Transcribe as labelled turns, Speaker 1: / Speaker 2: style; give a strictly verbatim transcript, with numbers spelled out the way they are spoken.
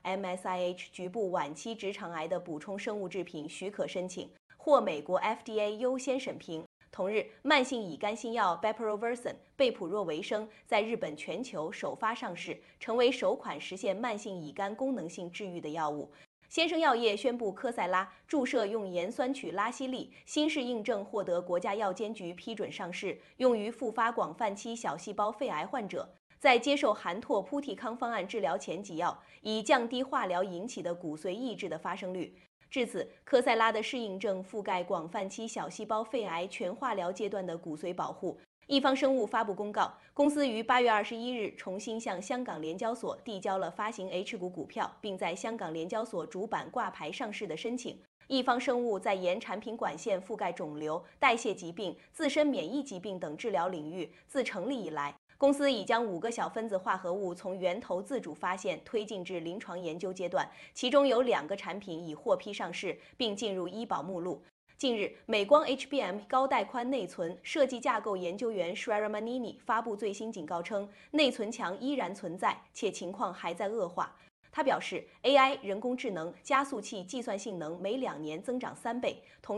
Speaker 1: M S I H 局部晚期直肠癌的补充生物制品许可申请，获美国 F D A 优先审评。同日，慢性乙肝新药 Bepirovirsen 贝普若维生在日本全球首发上市，成为首款实现慢性乙肝功能性治愈的药物。先生药业宣布，科赛拉注射用盐酸曲拉西利新式印证获得国家药监局批准上市，用于复发广泛期小细胞肺癌患者。在接受含拓扑替康方案治疗前给药，以降低化疗引起的骨髓抑制的发生率。至此，科赛拉的适应症覆盖广泛期小细胞肺癌全化疗阶段的骨髓保护。一方生物发布公告，公司于八月二十一日重新向香港联交所递交了发行 H 股股票，并在香港联交所主板挂牌上市的申请。一方生物在沿产品管线覆盖肿瘤、代谢疾病、自身免疫疾病等治疗领域，自成立以来，公司已将五个小分子化合物从源头自主发现推进至临床研究阶段，其中有两个产品已获批上市，并进入医保目录。近日，美光 H B M 高带宽内存设计架构研究员 Shrera Manini 发布最新警告称，内存墙依然存在，且情况还在恶化。他表示 ，A I 人工智能加速器计算性能每两年增长三倍，同